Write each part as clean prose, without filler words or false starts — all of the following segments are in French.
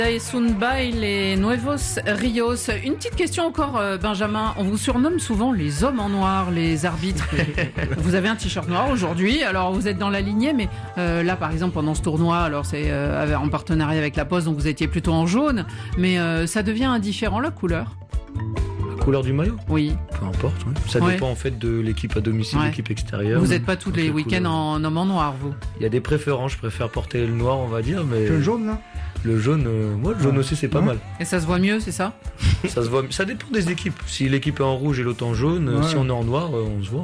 Sunbay, les Nuevos Rios. Une petite question encore, Benjamin. On vous surnomme souvent les hommes en noir, les arbitres. Vous avez un t-shirt noir aujourd'hui, alors vous êtes dans la lignée, mais là, par exemple, pendant ce tournoi, alors c'est en partenariat avec la Poste, donc vous étiez plutôt en jaune, mais ça devient indifférent, la couleur. La couleur du maillot ? Oui. Peu importe, oui. Ça dépend en fait de l'équipe à domicile, l'équipe extérieure. Vous n'êtes pas tous les week-ends en homme en noir, vous ? Il y a des préférences, je préfère porter le noir, on va dire, mais... Le jaune, là ? Le jaune, moi le jaune aussi c'est pas mal. Et ça se voit mieux, c'est ça ? Ça se voit, ça dépend des équipes. Si l'équipe est en rouge et l'autre en jaune, si on est en noir, on se voit.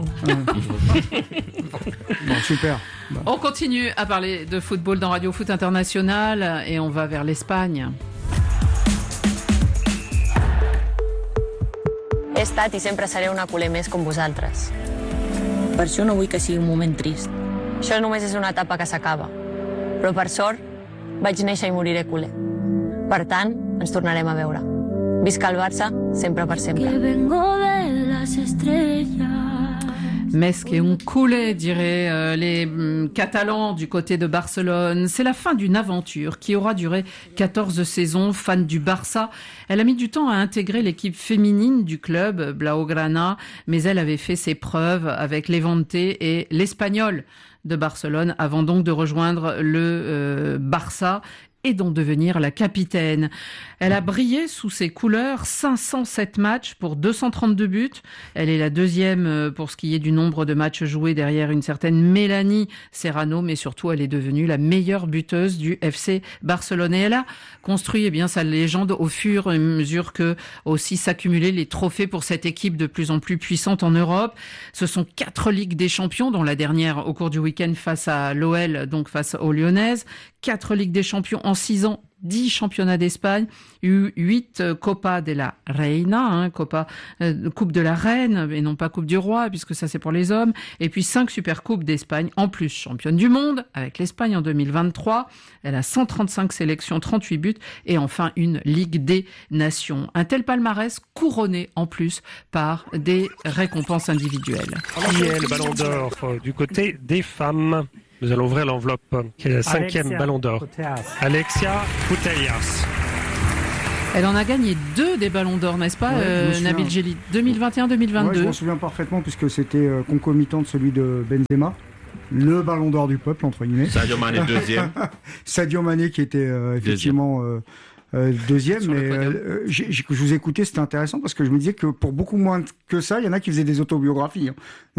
Bon, super. Bon. On continue à parler de football dans Radio Foot International et on va vers l'Espagne. He estat i sempre seré una culer més com vosaltres. Per això no vull que sigui un moment trist. Això només és una etapa que s'acaba. Però per sort, vaig néixer i moriré culer. Per tant, ens tornarem a veure. Visca el Barça, sempre per sempre. Que vengo de las estrellas. Mesque et un coulé, diraient les Catalans du côté de Barcelone. C'est la fin d'une aventure qui aura duré 14 saisons. Fan du Barça, elle a mis du temps à intégrer l'équipe féminine du club, Blaugrana, mais elle avait fait ses preuves avec Levante et l'Espagnol de Barcelone avant donc de rejoindre le Barça et d'en devenir la capitaine. Elle a brillé sous ses couleurs, 507 matchs pour 232 buts. Elle est la deuxième pour ce qui est du nombre de matchs joués derrière une certaine Mélanie Serrano, mais surtout elle est devenue la meilleure buteuse du FC Barcelone. Et elle a construit sa légende au fur et à mesure que aussi s'accumulaient les trophées pour cette équipe de plus en plus puissante en Europe. Ce sont 4 Ligues des Champions, dont la dernière au cours du week-end face à l'OL, donc face aux Lyonnaises. 4 Ligues des Champions en 6 ans, 10 championnats d'Espagne, 8 Copa de la Reina, Coupe de la Reine, et non pas Coupe du Roi, puisque ça c'est pour les hommes, et puis 5 Supercoupes d'Espagne, en plus championne du monde, avec l'Espagne en 2023. Elle a 135 sélections, 38 buts, et enfin une Ligue des Nations. Un tel palmarès couronné en plus par des récompenses individuelles. Qui est le Ballon d'Or du côté des femmes? Nous allons ouvrir l'enveloppe, qui est la 5e Ballon d'Or. Alexia Putellas. Elle en a gagné 2 des Ballons d'Or, n'est-ce pas, Nabil Djellit, 2021-2022. Ouais, je m'en souviens parfaitement, puisque c'était concomitant de celui de Benzema. Le Ballon d'Or du peuple, entre guillemets. Sadio Mané, deuxième. Sadio Mané, qui était effectivement... deuxième, mais je vous écoutais, c'était intéressant parce que je me disais que pour beaucoup moins que ça, il y en a qui faisaient des autobiographies.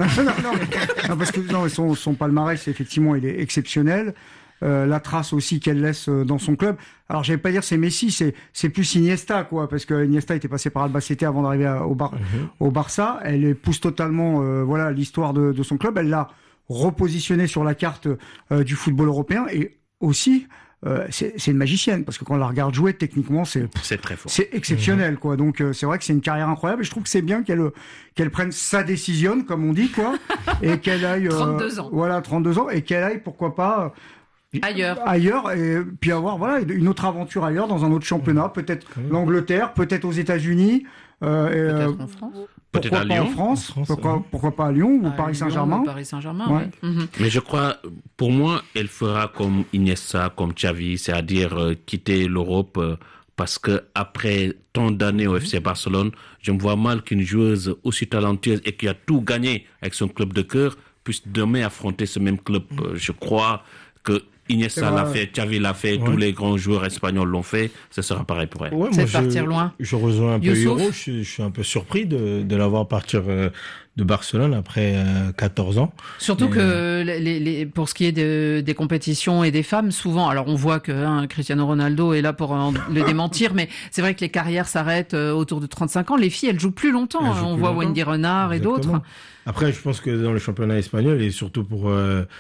Parce que son palmarès, effectivement, il est exceptionnel. La trace aussi qu'elle laisse dans son club. Alors, j'allais pas dire c'est Messi, c'est plus Iniesta, quoi, parce que Iniesta était passé par Albacete avant d'arriver au Barça. Elle épouse totalement, l'histoire de son club. Elle l'a repositionné sur la carte du football européen et aussi. C'est une magicienne parce que quand on la regarde jouer techniquement c'est très fort, c'est exceptionnel quoi. Donc c'est vrai que c'est une carrière incroyable et je trouve que c'est bien qu'elle prenne sa décision comme on dit quoi et qu'elle aille 32 ans. Voilà, 32 ans et qu'elle aille pourquoi pas ailleurs et puis avoir une autre aventure ailleurs dans un autre championnat, peut-être l'Angleterre, peut-être aux États-Unis, peut-être en France. Peut-être à Lyon. En France, pourquoi pas à Lyon ou Paris Saint-Germain. Ouais. Mais je crois, pour moi, elle fera comme Iniesta, comme Xavi, c'est-à-dire quitter l'Europe parce que après tant d'années au FC Barcelone, je me vois mal qu'une joueuse aussi talentueuse et qui a tout gagné avec son club de cœur puisse demain affronter ce même club. Je crois que Iniesta l'a fait, Xavi l'a fait, tous les grands joueurs espagnols l'ont fait, ça sera pareil pour elle. C'est de partir loin. Je rejoins un peu Yoro, je suis un peu surpris de la voir partir de Barcelone après 14 ans. Surtout que pour ce qui est des compétitions et des femmes, souvent, alors on voit que Cristiano Ronaldo est là pour le démentir, mais c'est vrai que les carrières s'arrêtent autour de 35 ans. Les filles, elles jouent plus longtemps. On voit Wendy Renard et d'autres. Après, je pense que dans le championnat espagnol, et surtout pour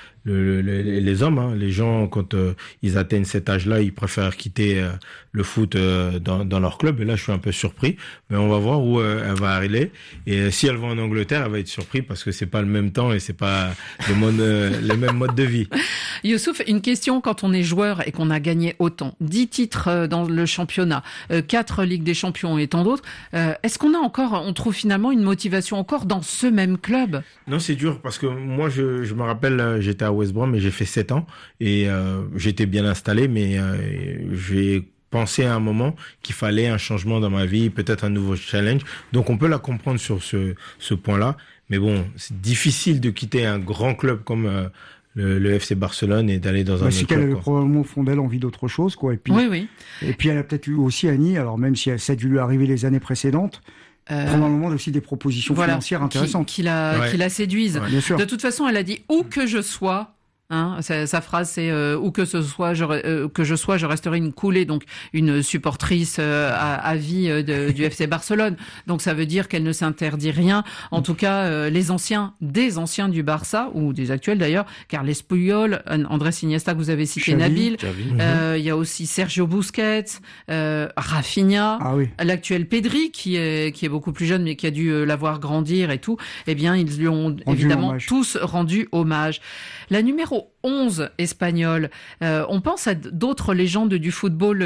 les hommes, les gens, quand ils atteignent cet âge-là, ils préfèrent quitter le foot dans leur club. Et là, je suis un peu surpris. Mais on va voir où elle va arriver. Et si elle va en Angleterre, elle va être surprise parce que c'est pas le même temps et c'est pas les mêmes modes de vie. Youssouf, une question quand on est joueur et qu'on a gagné autant. 10 titres dans le championnat, 4 Ligues des Champions et tant d'autres. Est-ce on trouve finalement une motivation encore dans ce même club? Non, c'est dur parce que moi, je me rappelle, j'étais à West Brom et j'ai fait 7 ans et j'étais bien installé, mais j'ai pensé à un moment qu'il fallait un changement dans ma vie, peut-être un nouveau challenge. Donc on peut la comprendre sur ce point-là. Mais bon, c'est difficile de quitter un grand club comme le FC Barcelone et d'aller dans un autre club. Elle avait probablement au fond d'elle envie d'autre chose, quoi. Et puis, Et puis elle a peut-être eu aussi, Annie, alors même si ça a dû lui arriver les années précédentes, probablement aussi des propositions financières intéressantes. Qui la séduisent. Ouais, de toute façon, elle a dit « où que je sois ». Sa phrase c'est où que ce soit je resterai une coulée, donc une supportrice à vie du FC Barcelone. Donc ça veut dire qu'elle ne s'interdit rien. En tout cas, des anciens du Barça ou des actuels d'ailleurs, Carles Puyol, Andrés Iniesta que vous avez cité, Nabil. Il y a aussi Sergio Busquets, Rafinha, l'actuel Pedri qui est beaucoup plus jeune mais qui a dû la voir grandir et tout. Eh bien, ils lui ont évidemment tous rendu hommage. La numéro 11 espagnole. On pense à d'autres légendes du football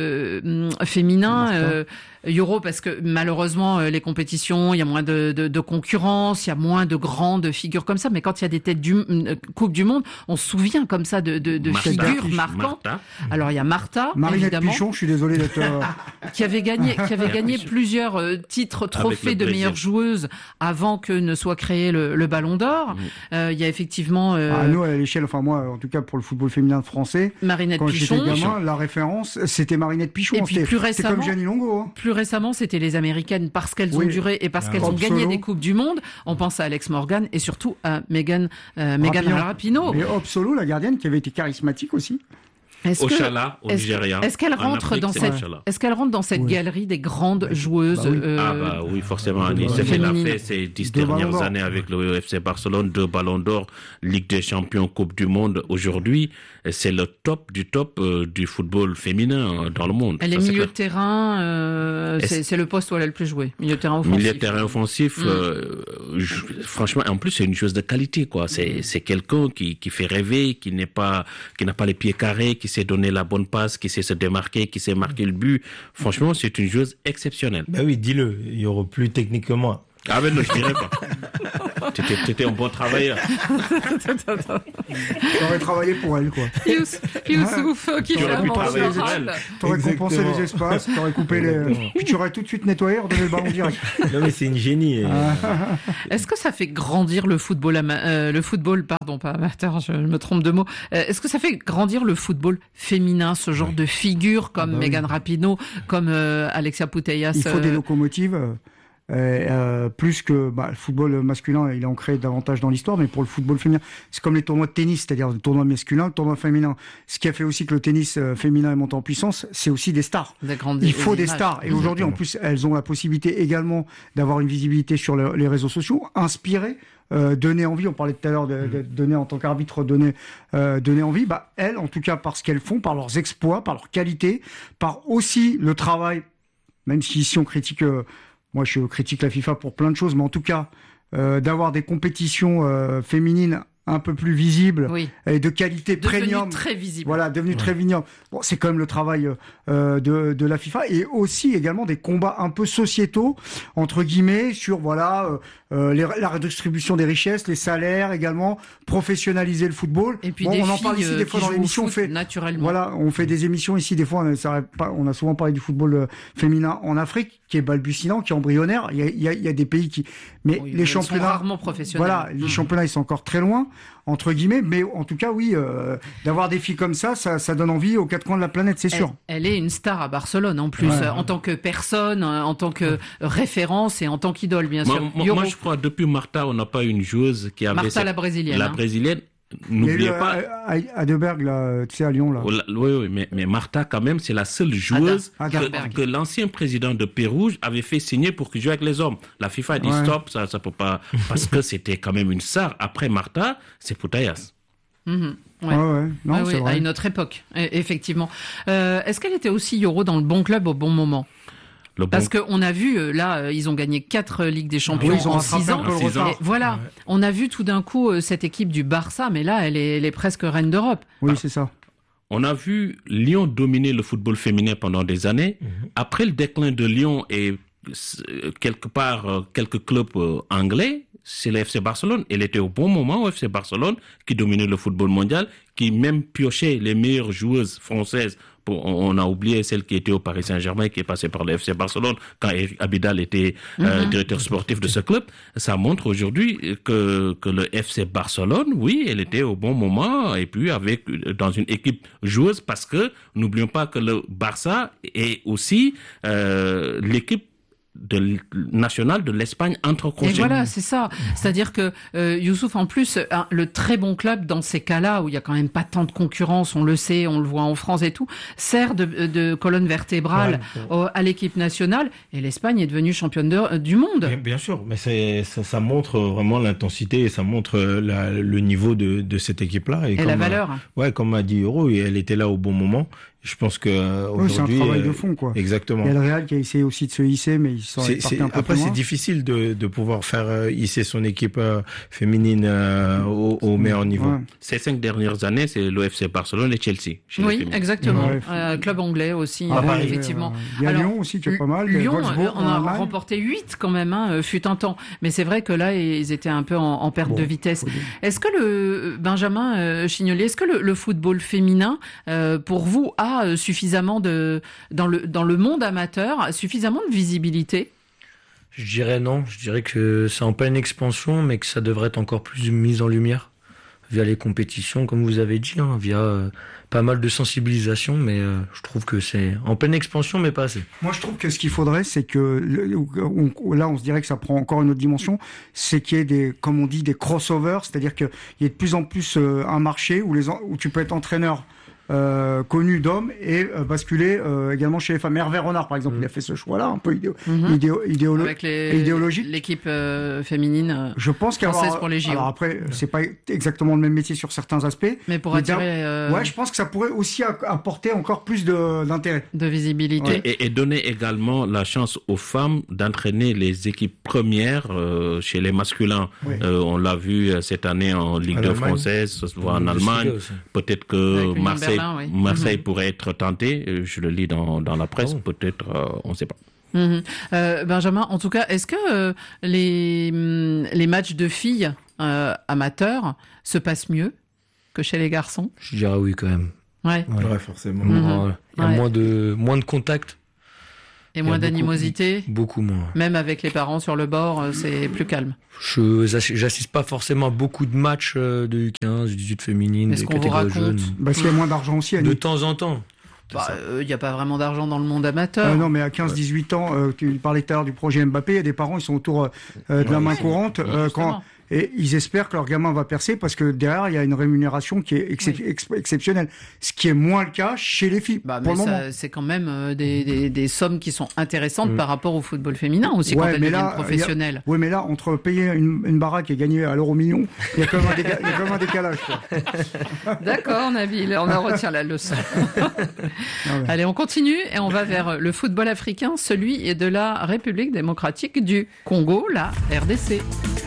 féminin. Euro, parce que malheureusement les compétitions, il y a moins de concurrence, il y a moins de grandes figures comme ça, mais quand il y a des têtes Coupe du Monde, on se souvient comme ça de figures marquantes. Alors il y a Martha, Marinette Pichon, je suis désolé d'être qui avait gagné plusieurs titres, trophées de meilleure joueuse avant que ne soit créé le Ballon d'Or. Il y a effectivement nous à l'échelle, enfin moi en tout cas pour le football féminin français, Marinette Pichon. Quand j'étais gamin, la référence c'était Marinette Pichon. Et puis plus récemment, comme Gianni Longo. Plus récemment, c'était les Américaines parce qu'elles ont duré et parce qu'elles ont gagné des Coupes du Monde. On pense à Alex Morgan et surtout à Megan Rapinoe. Mais Hop Solo, la gardienne, qui avait été charismatique aussi. Ochala, au Nigeria. Est-ce qu'elle rentre dans cette galerie des grandes joueuses oui, forcément. C'est ce qu'elle a fait ces 10 dernières années avec le FC Barcelone, 2 ballons d'or, Ligue des Champions, Coupe du Monde. Aujourd'hui, c'est le top du football féminin dans le monde. Elle est milieu de terrain, c'est le poste où elle a le plus joué. Milieu de terrain offensif. Milieu de terrain offensif, franchement, en plus, c'est une chose de qualité, quoi. C'est quelqu'un qui fait rêver, qui n'a pas les pieds carrés, qui sait donner la bonne passe, qui sait se démarquer, qui sait marquer le but. Franchement, c'est une chose exceptionnelle. Ben oui, dis-le. Il y aura plus technique que moi. Ah ben non, je dirais pas. T'étais un bon travailleur. J'aurais travaillé pour elle, quoi. Youssouf, qui fait un mention. T'aurais compensé les espaces, t'aurais coupé puis tu aurais tout de suite nettoyé, redonné le ballon direct. Non mais c'est une génie. Est-ce que ça fait grandir le football pas amateur, je me trompe de mot. Est-ce que ça fait grandir le football féminin, ce genre de figure comme Megan Rapinoe, comme Alexia Putellas? Il faut des locomotives. Plus que le football masculin, il est ancré davantage dans l'histoire, mais pour le football féminin, c'est comme les tournois de tennis, c'est-à-dire le tournoi masculin, le tournoi féminin. Ce qui a fait aussi que le tennis féminin est monté en puissance, c'est aussi des stars. Il faut des stars. Et aujourd'hui, en plus, elles ont la possibilité également d'avoir une visibilité sur les réseaux sociaux, inspirer, donner envie. On parlait tout à l'heure de donner en tant qu'arbitre, donner envie. Elles, en tout cas, par ce qu'elles font, par leurs exploits, par leur qualité, par aussi le travail, même si ici on critique. Moi, je critique la FIFA pour plein de choses, mais en tout cas, d'avoir des compétitions féminines un peu plus visibles et de qualité premium. Très visible. Voilà, devenu très vignoble. Bon, c'est quand même le travail de la FIFA et aussi également des combats un peu sociétaux entre guillemets sur la redistribution des richesses, les salaires également, professionnaliser le football. Et puis on en parle ici des fois dans l'émission. On fait des émissions ici des fois. On a souvent parlé du football féminin en Afrique qui est balbutiant, qui est embryonnaire. Il y a des pays mais les championnats sont rarement professionnels. Voilà, les championnats ils sont encore très loin entre guillemets, mais en tout cas d'avoir des filles comme ça donne envie aux 4 coins de la planète, c'est sûr. Elle est une star à Barcelone en plus, en tant que personne, en tant que référence et en tant qu'idole bien sûr. Moi je crois depuis Martha on n'a pas une joueuse qui avait la brésilienne. La brésilienne. N'oubliez pas. Adeberg, là, tu sais, à Lyon, là. Oui, mais Martha, quand même, c'est la seule joueuse que l'ancien président de Pérou avait fait signer pour qu'il joue avec les hommes. La FIFA a dit stop, ça peut pas, parce que c'était quand même une star. Après Martha, c'est Putellas. Non, c'est vrai. À une autre époque, effectivement. Est-ce qu'elle était aussi Euro dans le bon club au bon moment? Parce qu'on a vu, là, ils ont gagné 4 Ligues des Champions en 6 ans. Voilà, on a vu tout d'un coup cette équipe du Barça, mais là, elle est presque reine d'Europe. Oui, c'est ça. On a vu Lyon dominer le football féminin pendant des années. Après le déclin de Lyon et quelque part quelques clubs anglais, c'est le FC Barcelone. Elle était au bon moment au FC Barcelone, qui dominait le football mondial, qui même piochait les meilleures joueuses françaises. On a oublié celle qui était au Paris Saint-Germain, qui est passée par le FC Barcelone quand Eric Abidal était directeur sportif de ce club. Ça montre aujourd'hui que le FC Barcelone, oui, elle était au bon moment, et puis dans une équipe joueuse, parce que n'oublions pas que le Barça est aussi l'équipe nationale de l'Espagne entre congés. Et voilà, c'est ça. C'est-à-dire que Youssouf, en plus, le très bon club dans ces cas-là où il y a quand même pas tant de concurrence, on le sait, on le voit en France et tout, sert de colonne vertébrale à l'équipe nationale, et l'Espagne est devenue championne du monde. Bien sûr, mais ça montre vraiment l'intensité, et ça montre le niveau de cette équipe-là. Et la valeur. Comme a dit Euro, elle était là au bon moment. Je pense que aujourd'hui, c'est un travail de fond, quoi. Exactement. Il y a le Real qui a essayé aussi de se hisser, mais ils sont partis un peu après, plus loin. c'est difficile de pouvoir faire hisser son équipe féminine au meilleur niveau. Ouais. Ces 5 dernières années, c'est l'OFC Barcelone et Chelsea. Oui, exactement. Club anglais aussi, effectivement. Il y a Lyon aussi qui est pas mal. Lyon, on a remporté 8 quand même, fut un temps. Mais c'est vrai que là, ils étaient un peu en perte de vitesse. Est-ce que Benjamin Chignolier, est-ce que le football féminin, pour vous, a suffisamment dans le monde amateur, suffisamment de visibilité? Je dirais non. Je dirais que c'est en pleine expansion, mais que ça devrait être encore plus mis en lumière via les compétitions, comme vous avez dit, via pas mal de sensibilisation, mais je trouve que c'est en pleine expansion, mais pas assez. Moi, je trouve que ce qu'il faudrait, c'est que là, on se dirait que ça prend encore une autre dimension, c'est qu'il y ait comme on dit, des crossovers, c'est-à-dire qu'il y ait de plus en plus un marché où tu peux être entraîneur connu d'hommes et basculer également chez les femmes. Hervé Renard, par exemple, il a fait ce choix-là, un peu idéologique. Avec l'équipe féminine je pense française pour les JO. Alors après, c'est pas exactement le même métier sur certains aspects. Mais pour attirer... je pense que ça pourrait aussi apporter encore plus d'intérêt. De visibilité. Et donner également la chance aux femmes d'entraîner les équipes premières chez les masculins. Oui. On l'a vu cette année en Ligue 2 française, ça se voit en Allemagne. Peut-être que Marseille pourrait être tenté, je le lis dans la presse, peut-être, on ne sait pas. Benjamin, en tout cas, est-ce que les matchs de filles amateurs se passent mieux que chez les garçons? Je dirais oui quand même. Ouais, forcément. Il y a moins de contact. Et moins d'animosité? Beaucoup moins. Même avec les parents sur le bord, c'est plus calme. J'assiste pas forcément à beaucoup de matchs de U15, U18 féminine, des catégories jeunes. Parce qu'il y a moins d'argent aussi. De temps en temps. Il n'y a pas vraiment d'argent dans le monde amateur. Non, mais à 15-18 ans, tu parlais tout à l'heure du projet Mbappé, il y a des parents, ils sont autour de la main courante. Et ils espèrent que leur gamin va percer parce que derrière, il y a une rémunération qui est exceptionnelle. Ce qui est moins le cas chez les filles. Mais c'est quand même des sommes qui sont intéressantes par rapport au football féminin aussi quand elles deviennent professionnelles. Oui, mais là, entre payer une baraque et gagner à l'euro million, il y a quand même un décalage. Quoi. D'accord, Nabil, on en retient la leçon. Allez, on continue et on va vers le football africain, celui de la République démocratique du Congo, la RDC.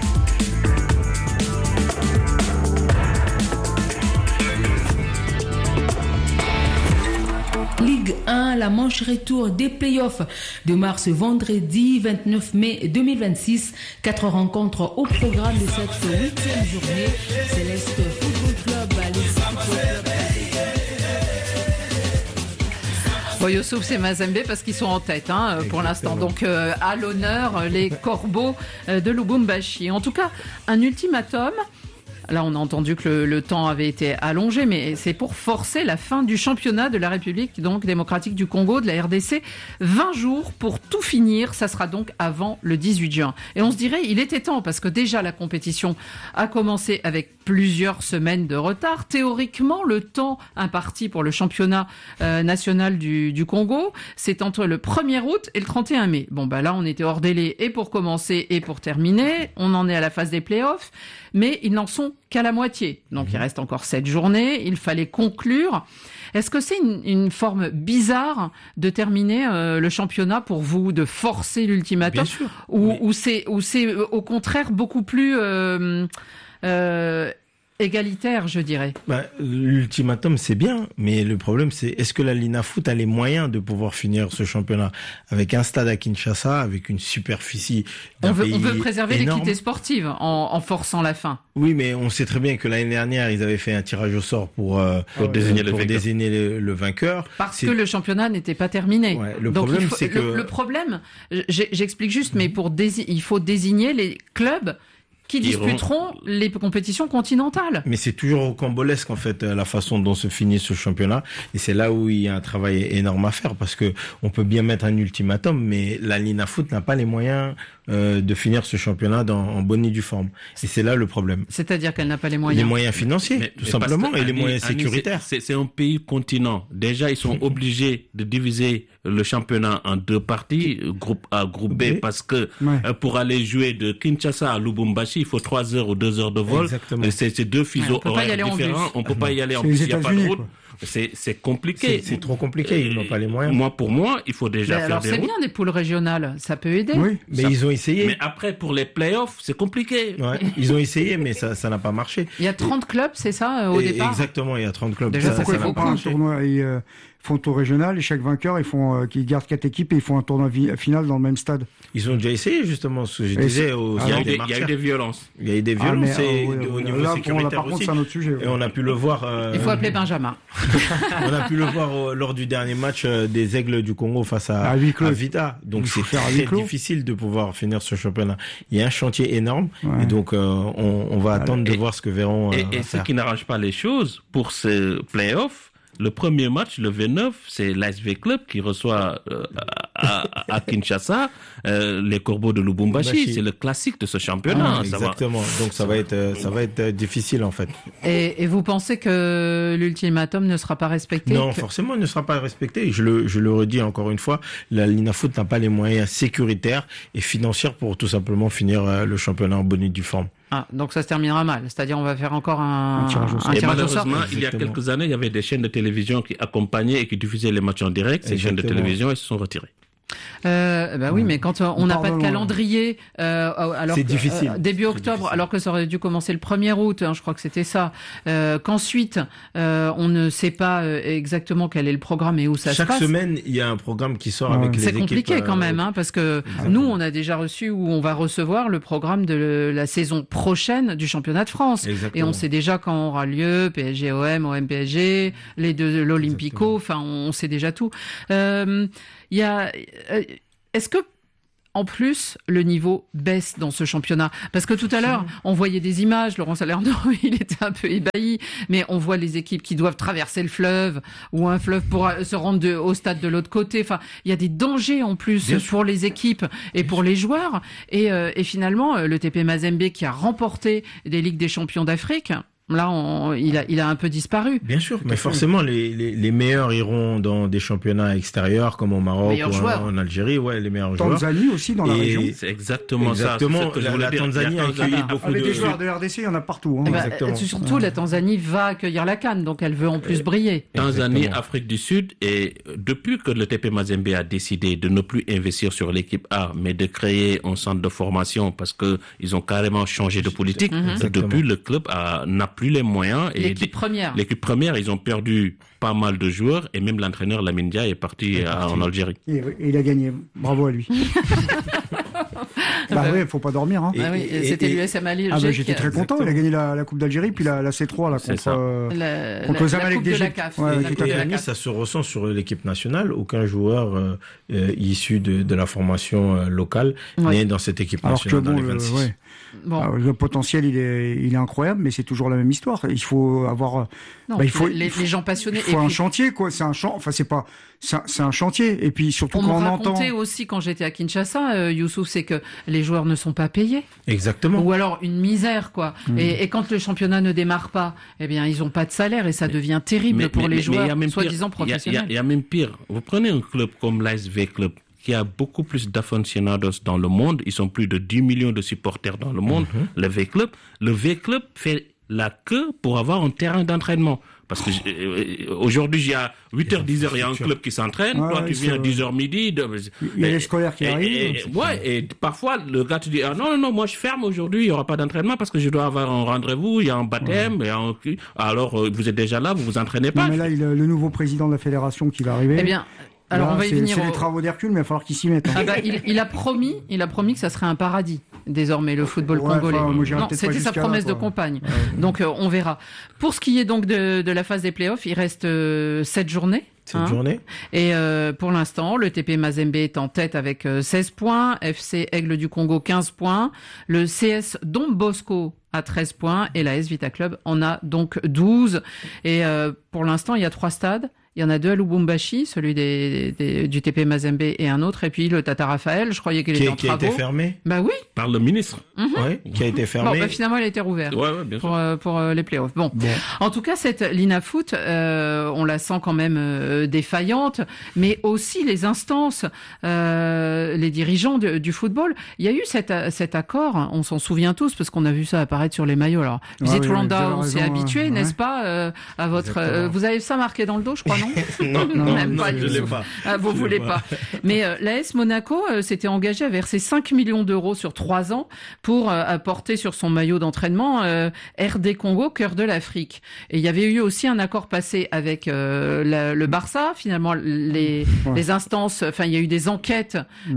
Ligue 1, la manche retour des playoffs démarre ce vendredi 29 mai 2026. 4 rencontres au programme de cette 8e journée. Céleste Football Club, Youssouf, c'est Mazembe parce qu'ils sont en tête pour l'instant. Donc à l'honneur, les Corbeaux de Lubumbashi. En tout cas, un ultimatum. Là, on a entendu que le temps avait été allongé, mais c'est pour forcer la fin du championnat de la République démocratique du Congo, de la RDC. 20 jours pour tout finir. Ça sera donc avant le 18 juin. Et on se dirait, il était temps, parce que déjà la compétition a commencé avec plusieurs semaines de retard. Théoriquement, le temps imparti pour le championnat national du Congo, c'est entre le 1er août et le 31 mai. Bon, là, on était hors délai et pour commencer et pour terminer. On en est à la phase des playoffs. Mais ils n'en sont qu'à la moitié. Donc il reste encore 7 journées, il fallait conclure. Est-ce que c'est une forme bizarre de terminer le championnat pour vous, de forcer l'ultimatum? Bien sûr. Ou c'est au contraire beaucoup plus égalitaire, je dirais. L'ultimatum, c'est bien, mais le problème, c'est est-ce que la Linafoot a les moyens de pouvoir finir ce championnat avec un stade à Kinshasa, avec une superficie on veut préserver l'équité sportive en forçant la fin. Oui, mais on sait très bien que l'année dernière, ils avaient fait un tirage au sort pour désigner le vainqueur. Parce que le championnat n'était pas terminé. Ouais, le problème, c'est que... Le problème, j'explique juste, mais il faut désigner les clubs qui disputeront les compétitions continentales. Mais c'est toujours rocambolesque, en fait, la façon dont se finit ce championnat. Et c'est là où il y a un travail énorme à faire, parce que on peut bien mettre un ultimatum, mais la Linafoot n'a pas les moyens de finir ce championnat en bonne et due forme. Et c'est là le problème. C'est-à-dire qu'elle n'a pas les moyens. Les moyens financiers, tout simplement, et les moyens sécuritaires. C'est un pays continent. Déjà, ils sont obligés de diviser le championnat en 2 parties, groupe A, groupe B, parce que pour aller jouer de Kinshasa à Lubumbashi, il faut 3 heures ou 2 heures de vol. C'est 2 fuseaux horaires différents. On peut pas y aller en bus. Il n'y a pas de route. C'est compliqué. C'est trop compliqué. Ils n'ont pas les moyens. Pour moi, il faut déjà faire des routes. C'est bien des poules régionales. Ça peut aider. Oui, mais ils ont essayé. Mais après, pour les playoffs, c'est compliqué. Ouais, ils ont essayé, mais ça n'a pas marché. Il y a 30 clubs, c'est ça, au départ? Exactement, il y a 30 clubs. Déjà, pourquoi ils font pas un tournoi? Ils font un tour régional et chaque vainqueur, qui garde 4 équipes et ils font un tournoi final dans le même stade. Ils ont déjà essayé, justement, ce que je disais. Il y a eu des violences. Il y a eu des violences au niveau sécuritaire par contre, c'est un autre sujet. Et on a pu le voir. Il faut appeler Benjamin. On a pu le voir lors du dernier match des Aigles du Congo face à Vita. Donc c'est très difficile de pouvoir finir ce championnat. Il y a un chantier énorme et donc on va attendre de voir ce que verront. Et ce qui n'arrange pas les choses pour ce play-off. Le premier match, le 29, c'est l'ASV Club qui reçoit à Kinshasa les Corbeaux de Lubumbashi. C'est le classique de ce championnat. Exactement. Donc ça va être difficile en fait. Et vous pensez que l'ultimatum ne sera pas respecté? Non, forcément, il ne sera pas respecté. Je le redis encore une fois, la Linafoot n'a pas les moyens sécuritaires et financiers pour tout simplement finir le championnat en bonne et due forme. Ah, donc ça se terminera mal. C'est-à-dire, on va faire encore un tirage au sort. Et malheureusement, il y a quelques années, il y avait des chaînes de télévision qui accompagnaient et qui diffusaient les matchs en direct. Ces chaînes de télévision, elles se sont retirées. Oui, mais quand on n'a pas de calendrier, alors c'est difficile. Début octobre, alors que ça aurait dû commencer le 1er août, je crois que c'était ça. Qu'ensuite, on ne sait pas exactement quel est le programme et où ça se passe. Chaque semaine, il y a un programme qui sort avec les équipes. C'est compliqué quand même, parce que nous, on a déjà reçu ou on va recevoir le programme de la saison prochaine du championnat de France. Exactement. Et on sait déjà quand aura lieu, PSG OM, OM PSG, les deux, l'Olympico. Enfin, on sait déjà tout. Est-ce que, en plus, le niveau baisse dans ce championnat? Parce que tout à l'heure, on voyait des images, Laurent Salerno, il était un peu ébahi, mais on voit les équipes qui doivent traverser le fleuve, ou un fleuve pour se rendre au stade de l'autre côté. Enfin, il y a des dangers en plus pour les équipes et pour les joueurs. Et finalement, le TP Mazembe qui a remporté des Ligues des Champions d'Afrique, là, il a un peu disparu. Bien sûr, mais forcément, les meilleurs iront dans des championnats extérieurs, comme au Maroc ou en Algérie. Ouais, les meilleurs joueurs. Tanzanie aussi, dans la région. C'est exactement ça. La Tanzanie a accueilli beaucoup des joueurs de RDC, il y en a partout. Surtout, la Tanzanie va accueillir la CAN, donc elle veut en plus briller. Tanzanie, Afrique du Sud, et depuis que le TP Mazembe a décidé de ne plus investir sur l'équipe A, mais de créer un centre de formation, parce que ils ont carrément changé de politique, depuis le club n'a plus les moyens. Et l'équipe première, ils ont perdu pas mal de joueurs et même l'entraîneur Lamine Dia est parti en Algérie. Et il a gagné. Bravo à lui. Il faut pas dormir. C'était l'USM Alger. J'étais très content. Il a gagné la Coupe d'Algérie puis la C3 contre Zamalek d'Égypte. Ça se ressent sur l'équipe nationale. Aucun joueur issu de la formation locale n'est dans cette équipe nationale dans les 26. Le potentiel, il est incroyable, mais c'est toujours la même histoire. Il faut avoir. Les gens passionnés. Il faut un chantier, quoi. C'est un c'est un chantier. Et puis surtout quand on entend. On me racontait aussi quand j'étais à Kinshasa, Youssouf, c'est que les joueurs ne sont pas payés. Exactement. Ou alors une misère, quoi. Et quand le championnat ne démarre pas, eh bien, ils ont pas de salaire et ça devient terrible pour les joueurs, soi-disant professionnels. Il y a même pire. Vous prenez un club comme l'ASV Club, qui a beaucoup plus d'aficionados dans le monde. Ils sont plus de 10 millions de supporters dans le monde, le V-Club. Le V-Club fait la queue pour avoir un terrain d'entraînement. Parce que aujourd'hui, il y a 8h, 10h, il y a un club qui s'entraîne. Toi, tu viens à 10h midi. Il y a les scolaires qui arrivent. Et parfois, le gars te dit, non, moi je ferme aujourd'hui, il n'y aura pas d'entraînement parce que je dois avoir un rendez-vous, il y a un baptême. Alors, vous êtes déjà là, vous vous entraînez pas. Non, mais là, le nouveau président de la fédération qui va arriver. Eh bien, alors là, on va y venir. C'est les travaux d'Hercule, mais il va falloir qu'il s'y mette. Il a promis que ça serait un paradis désormais le football congolais. Non, c'était sa promesse de campagne. Donc on verra. Pour ce qui est donc de la phase des playoffs, il reste 7 journées. Et pour l'instant, le TP Mazembe est en tête avec 16 points, FC Aigle du Congo 15 points, le CS Don Bosco à 13 points et la AS Vita Club en a donc 12. Et pour l'instant, il y a 3 stades. Il y en a 2 à Lubumbashi, celui du TP Mazembe et un autre, et puis le Tata Raphaël, je croyais qu'il était en travaux. Qui a été fermé? Bah oui. Par le ministre. Qui a été fermé. Bon, finalement, il a été rouvert. Bien sûr. Pour les playoffs. Bon. En tout cas, cette Linafoot, on la sent quand même défaillante, mais aussi les instances, les dirigeants du football. Il y a eu cet accord, on s'en souvient tous, parce qu'on a vu ça apparaître sur les maillots. Alors, Visit Rwanda, on s'est habitué, n'est-ce pas, à votre, vous avez ça marqué dans le dos, je crois, non? non, même pas. Je l'ai pas. Ah, vous voulez pas. Mais l'AS Monaco s'était engagé à verser 5 millions d'euros sur 3 ans pour apporter sur son maillot d'entraînement RD Congo, cœur de l'Afrique. Et il y avait eu aussi un accord passé avec le Barça. Finalement, les instances, enfin, il y a eu des enquêtes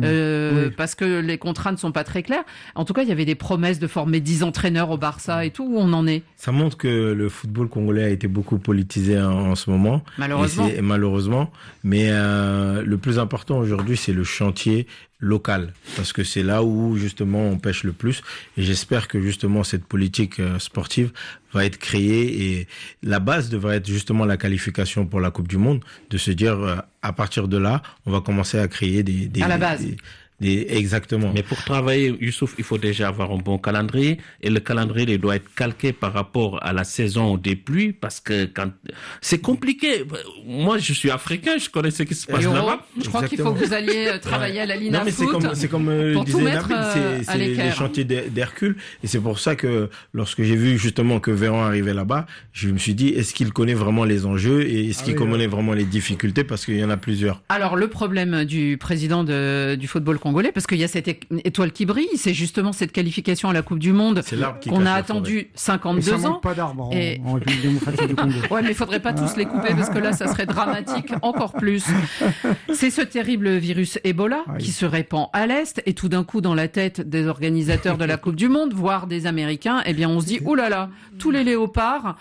parce que les contrats ne sont pas très clairs. En tout cas, il y avait des promesses de former 10 entraîneurs au Barça et tout. Où on en est? Ça montre que le football congolais a été beaucoup politisé en ce moment. Malheureusement. Mais le plus important aujourd'hui, c'est le chantier local, parce que c'est là où justement on pêche le plus. Et j'espère que justement cette politique sportive va être créée, et la base devrait être justement la qualification pour la Coupe du Monde, de se dire à partir de là, on va commencer à créer à la base. Exactement. Mais pour travailler, Youssouf, il faut déjà avoir un bon calendrier, et le calendrier il doit être calqué par rapport à la saison des pluies, parce que quand c'est compliqué. Moi, je suis africain, je connais ce qui se passe là-bas. Je crois qu'il faut que vous alliez travailler à la Linafoot. Non, mais c'est comme disait Nabil, c'est les chantiers d'Hercule, et c'est pour ça que lorsque j'ai vu justement que Véran arrivait là-bas, je me suis dit, est-ce qu'il connaît vraiment les enjeux, et est-ce qu'il connaît vraiment les difficultés, parce qu'il y en a plusieurs. Alors, le problème du président du football congolais, parce qu'il y a cette étoile qui brille, c'est justement cette qualification à la Coupe du Monde qu'on a attendu 52 ans. Ça manque pas d'arbres en République démocratique du Congo. Ouais, mais il faudrait pas tous les couper, parce que là, ça serait dramatique encore plus. C'est ce terrible virus Ebola qui se répand à l'Est, et tout d'un coup, dans la tête des organisateurs de la Coupe du Monde, voire des Américains, eh bien, on se dit, oulala, tous les léopards,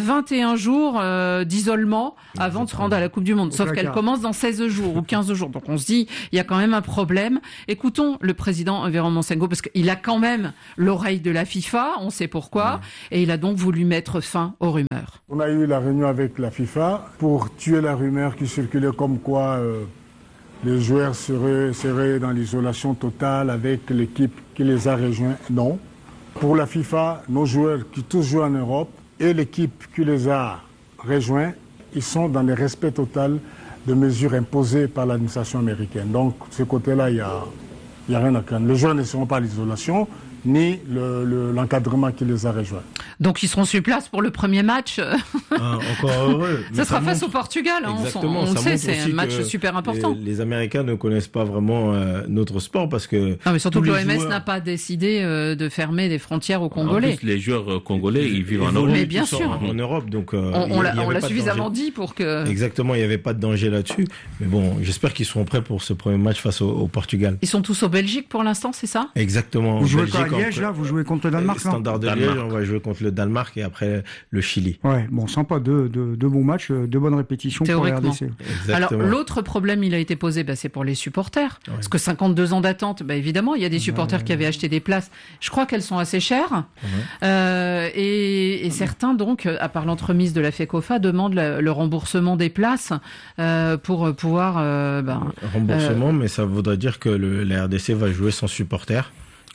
21 jours d'isolement avant de se rendre à la Coupe du Monde. Sauf qu'elle commence dans 16 jours ou 15 jours. Donc on se dit, il y a quand même un problème. Écoutons le président Véran Monsengo, parce qu'il a quand même l'oreille de la FIFA, on sait pourquoi, et il a donc voulu mettre fin aux rumeurs. On a eu la réunion avec la FIFA pour tuer la rumeur qui circulait comme quoi les joueurs seraient dans l'isolation totale avec l'équipe qui les a rejoints. Non. Pour la FIFA, nos joueurs qui tous jouent en Europe et l'équipe qui les a rejoints, ils sont dans le respect total de mesures imposées par l'administration américaine. Donc, de ce côté-là, il y a rien à craindre. Les joueurs ne seront pas à l'isolation, ni l'encadrement qui les a rejoints. Donc, ils seront sur place pour le premier match. Encore heureux. Ça sera face au Portugal. Exactement. On le sait, c'est un match super important. Les Américains ne connaissent pas vraiment notre sport, parce que... Non, mais surtout que l'OMS n'a pas décidé de fermer des frontières aux Congolais. En plus, les joueurs congolais, ils vivent en Europe. Mais bien sûr. En Europe, donc... on l'a suffisamment dit pour que... Exactement, il n'y avait pas de danger là-dessus. Mais bon, j'espère qu'ils seront prêts pour ce premier match face au Portugal. Ils sont tous au Belgique pour l'instant, c'est ça? Exactement. Vous jouez à Liège, là? Vous jouez contre le Danemark, Standard de Liège, on va jouer contre le Danemark et après le Chili. Ouais, bon, sympa, deux bons matchs, deux bonnes répétitions pour la RDC. Alors, l'autre problème, il a été posé, c'est pour les supporters. Ouais. Parce que 52 ans d'attente, évidemment, il y a des supporters qui avaient acheté des places. Je crois qu'elles sont assez chères. Et certains, donc, à part l'entremise de la FECOFA, demandent le remboursement des places pour pouvoir... Remboursement, mais ça voudrait dire que la RDC va jouer sans supporters.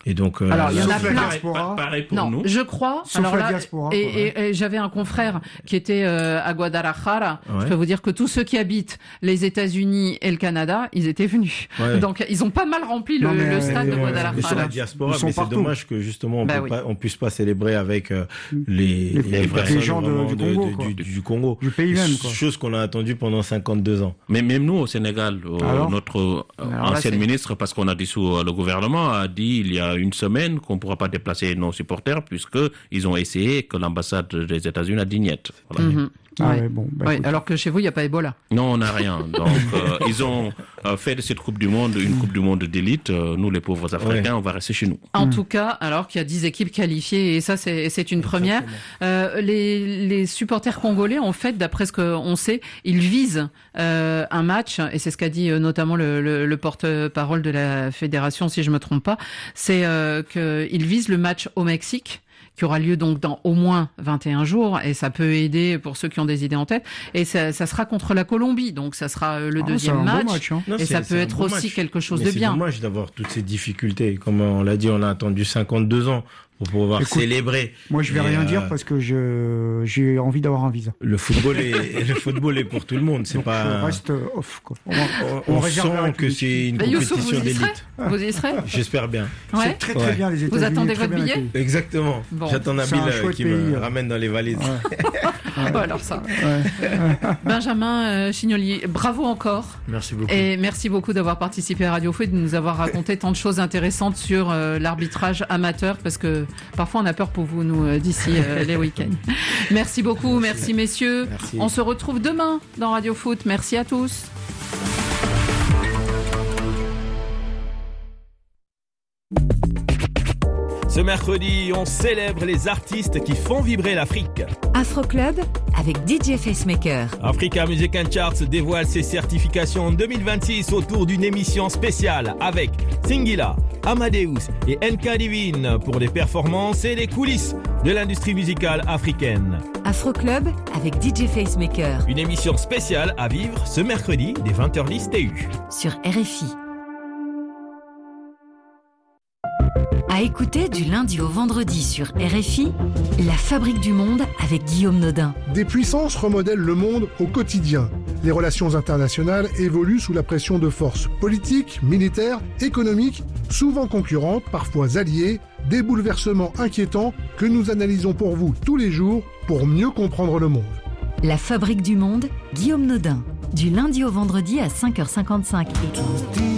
Et donc, alors il y en a sauf la plein. diaspora. Pareil pour Non, nous. je crois. Sauf alors la là, diaspora, et j'avais un confrère qui était à Guadalajara. Ouais. Je peux vous dire que tous ceux qui habitent les États-Unis et le Canada, ils étaient venus. Ouais. Donc ils ont pas mal rempli le, Non, mais, le stade de Mais c'est la Guadalajara. diaspora, Ils sont mais c'est partout. dommage que justement Bah on puisse pas célébrer avec les personnes gens vraiment du Congo, quoi. du Congo. Du pays même, quoi. Chose qu'on a attendue pendant 52 ans. Mais même nous au Sénégal, Alors notre Alors là, ancienne c'est- ministre, parce qu'on a dissous le gouvernement, a dit il y a une semaine qu'on ne pourra pas déplacer nos supporters puisque ils ont essayé que l'ambassade des États-Unis a dit niet. Voilà. Mhm. Ah Ouais. ouais, bon. Bah, Ouais, écoute. alors que chez vous, il n'y a pas Ebola. Non, on n'a rien. Donc, ils ont fait de cette Coupe du Monde une Coupe du Monde d'élite. Nous, les pauvres Africains, on va rester chez nous. En tout cas, alors qu'il y a 10 équipes qualifiées, et ça, c'est une première. Les supporters congolais, en fait, d'après ce qu'on sait, ils visent un match, et c'est ce qu'a dit notamment le porte-parole de la fédération, si je me trompe pas, c'est qu'ils visent le match au Mexique, qui aura lieu donc dans au moins 21 jours, et ça peut aider pour ceux qui ont des idées en tête, et ça sera contre la Colombie, donc ça sera le deuxième c'est un beau match, match, hein. Non, et c'est- ça peut c'est un être beau aussi match. quelque chose Mais de c'est bien. dommage d'avoir toutes ces difficultés. Comme on l'a dit, on a attendu 52 ans pour pouvoir Écoute, célébrer. Moi, je vais Et, rien dire parce que j'ai envie d'avoir un visa. le football est pour tout le monde. C'est Donc, pas. je reste off, quoi. On réserve la sent que République. c'est une Mais Youssouf, compétition vous y serez d'élite. Vous y serez J'espère bien. Ouais. C'est très très Ouais. bien les Vous États-Unis. attendez très votre bien billet accueillis. Exactement. Bon. J'attends C'est un Nabil chouette qui pays. me ramène dans les valises. Bon, alors ça. Benjamin Chignoli, bravo encore. Merci beaucoup. Et merci beaucoup d'avoir participé à Radio Foot, de nous avoir raconté tant de choses intéressantes sur l'arbitrage amateur, parce que parfois on a peur pour vous, nous, d'ici les week-ends. Merci beaucoup, merci messieurs. Merci. On se retrouve demain dans Radio Foot. Merci à tous. Ce mercredi, on célèbre les artistes qui font vibrer l'Afrique. Afro Club avec DJ Facemaker. Africa Music and Charts dévoile ses certifications en 2026 autour d'une émission spéciale avec Singila, Amadeus et NK Divine pour des performances et les coulisses de l'industrie musicale africaine. Afro Club avec DJ Facemaker. Une émission spéciale à vivre ce mercredi dès 20h10 TU. Sur RFI. À écouter du lundi au vendredi sur RFI, La Fabrique du Monde avec Guillaume Nodin. Des puissances remodèlent le monde au quotidien. Les relations internationales évoluent sous la pression de forces politiques, militaires, économiques, souvent concurrentes, parfois alliées, des bouleversements inquiétants que nous analysons pour vous tous les jours pour mieux comprendre le monde. La Fabrique du Monde, Guillaume Nodin. Du lundi au vendredi à 5h55 et